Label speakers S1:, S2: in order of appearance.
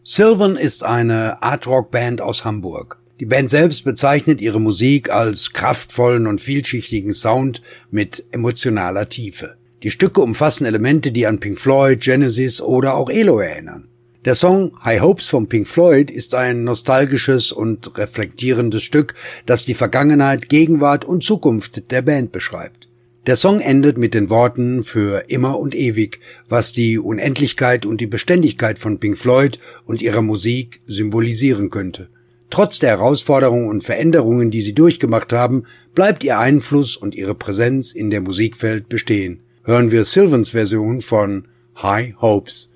S1: Sylvan ist eine Art-Rock-Band aus Hamburg. Die Band selbst bezeichnet ihre Musik als kraftvollen und vielschichtigen Sound mit emotionaler Tiefe. Die Stücke umfassen Elemente, die an Pink Floyd, Genesis oder auch ELO erinnern. Der Song High Hopes von Pink Floyd ist ein nostalgisches und reflektierendes Stück, das die Vergangenheit, Gegenwart und Zukunft der Band beschreibt. Der Song endet mit den Worten für immer und ewig, was die Unendlichkeit und die Beständigkeit von Pink Floyd und ihrer Musik symbolisieren könnte. Trotz der Herausforderungen und Veränderungen, die sie durchgemacht haben, bleibt ihr Einfluss und ihre Präsenz in der Musikwelt bestehen. Hören wir Sylvans Version von High Hopes.